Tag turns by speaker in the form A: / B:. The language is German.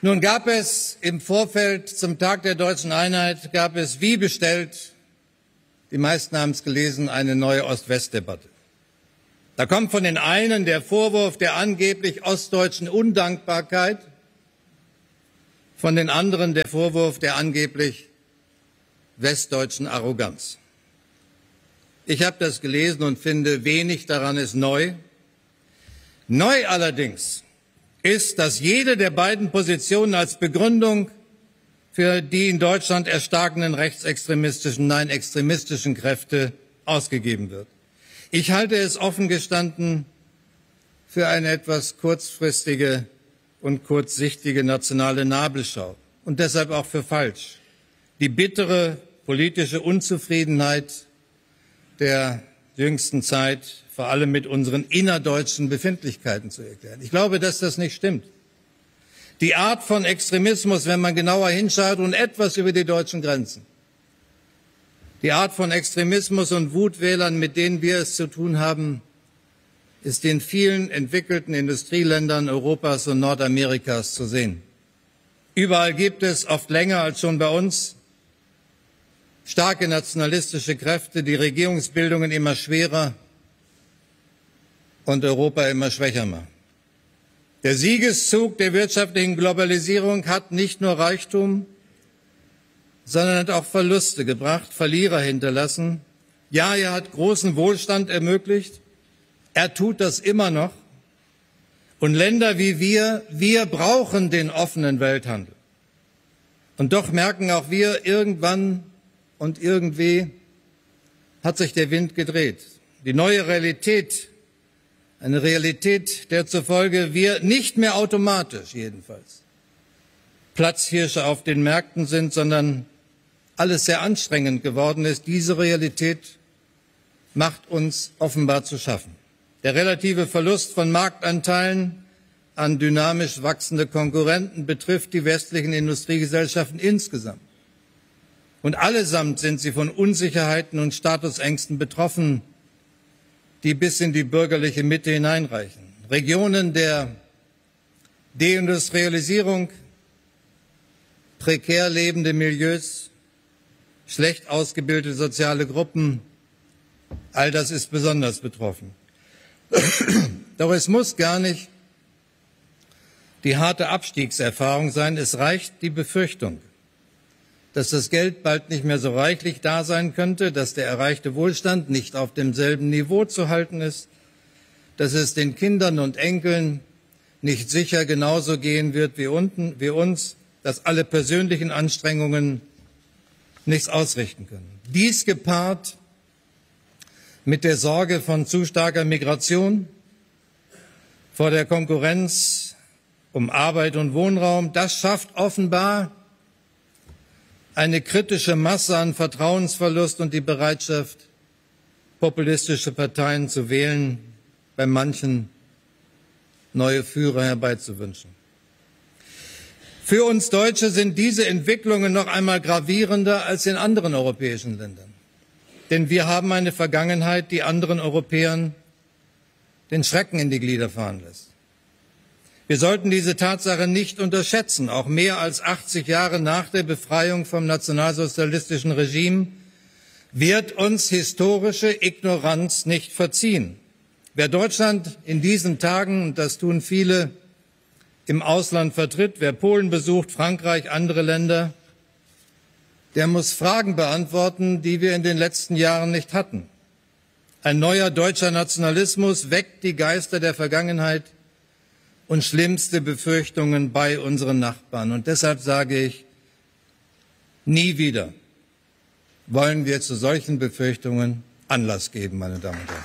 A: Nun gab es im Vorfeld zum Tag der deutschen Einheit, wie bestellt, die meisten haben es gelesen, eine neue Ost-West-Debatte. Da kommt von den einen der Vorwurf der angeblich ostdeutschen Undankbarkeit, von den anderen der Vorwurf der angeblich westdeutschen Arroganz. Ich habe das gelesen und finde, wenig daran ist neu. Neu allerdings ist, dass jede der beiden Positionen als Begründung für die in Deutschland erstarkenden rechtsextremistischen, nein extremistischen Kräfte ausgegeben wird. Ich halte es offen gestanden für eine etwas kurzfristige und kurzsichtige nationale Nabelschau und deshalb auch für falsch, die bittere politische Unzufriedenheit der jüngsten Zeit vor allem mit unseren innerdeutschen Befindlichkeiten zu erklären. Ich glaube, dass das nicht stimmt. Die Art von Extremismus, wenn man genauer hinschaut und etwas über die deutschen Grenzen, die Art von Extremismus und Wutwählern, mit denen wir es zu tun haben, ist in vielen entwickelten Industrieländern Europas und Nordamerikas zu sehen. Überall gibt es, oft länger als schon bei uns, starke nationalistische Kräfte, die Regierungsbildungen immer schwerer und Europa immer schwächer machen. Der Siegeszug der wirtschaftlichen Globalisierung hat nicht nur Reichtum, sondern hat auch Verluste gebracht, Verlierer hinterlassen. Ja, er hat großen Wohlstand ermöglicht. Er tut das immer noch. Und Länder wie wir brauchen den offenen Welthandel. Und doch merken auch wir, irgendwann und irgendwie hat sich der Wind gedreht. Die neue Realität, eine Realität, der zufolge wir nicht mehr automatisch jedenfalls Platzhirsche auf den Märkten sind, sondern alles sehr anstrengend geworden ist. Diese Realität macht uns offenbar zu schaffen. Der relative Verlust von Marktanteilen an dynamisch wachsende Konkurrenten betrifft die westlichen Industriegesellschaften insgesamt. Und allesamt sind sie von Unsicherheiten und Statusängsten betroffen, die bis in die bürgerliche Mitte hineinreichen. Regionen der Deindustrialisierung, prekär lebende Milieus, schlecht ausgebildete soziale Gruppen, all das ist besonders betroffen. Doch es muss gar nicht die harte Abstiegserfahrung sein, es reicht die Befürchtung, dass das Geld bald nicht mehr so reichlich da sein könnte, dass der erreichte Wohlstand nicht auf demselben Niveau zu halten ist, dass es den Kindern und Enkeln nicht sicher genauso gehen wird wie uns, dass alle persönlichen Anstrengungen nichts ausrichten können. Dies gepaart mit der Sorge von zu starker Migration, vor der Konkurrenz um Arbeit und Wohnraum, das schafft offenbar eine kritische Masse an Vertrauensverlust und die Bereitschaft, populistische Parteien zu wählen, bei manchen neue Führer herbeizuwünschen. Für uns Deutsche sind diese Entwicklungen noch einmal gravierender als in anderen europäischen Ländern. Denn wir haben eine Vergangenheit, die anderen Europäern den Schrecken in die Glieder fahren lässt. Wir sollten diese Tatsache nicht unterschätzen. Auch mehr als 80 Jahre nach der Befreiung vom nationalsozialistischen Regime wird uns historische Ignoranz nicht verziehen. Wer Deutschland in diesen Tagen, und das tun viele, im Ausland vertritt, wer Polen besucht, Frankreich, andere Länder, der muss Fragen beantworten, die wir in den letzten Jahren nicht hatten. Ein neuer deutscher Nationalismus weckt die Geister der Vergangenheit und schlimmste Befürchtungen bei unseren Nachbarn. Und deshalb sage ich, nie wieder wollen wir zu solchen Befürchtungen Anlass geben, meine Damen und Herren.